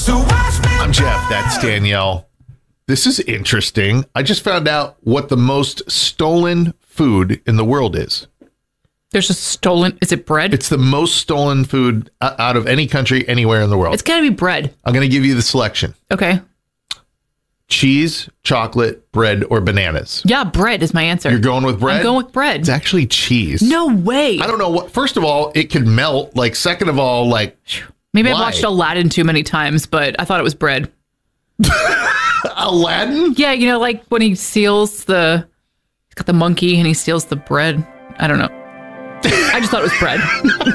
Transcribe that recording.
I'm Jeff. That's Danielle. This is interesting. I just found out what the most stolen food in the world is. There's a stolen. Is it bread? It's the most stolen food out of any country anywhere in the world. It's got to be bread. I'm going to give you the selection. Okay. Cheese, chocolate, bread, or bananas. Yeah, bread is my answer. You're going with bread? I'm going with bread. It's actually cheese. No way. I don't know what. First of all, it could melt. Like, second of all, like, maybe why? I've watched Aladdin too many times, but I thought it was bread. Aladdin? Yeah, you know, like when he steals he's got the monkey and he steals the bread. I don't know. I just thought it was bread.